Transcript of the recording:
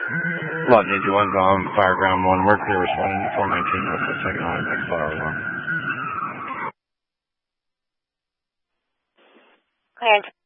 Lot JG 1's on Fireground 1. We're clear responding to 419 with the second on next flower 1. Clearance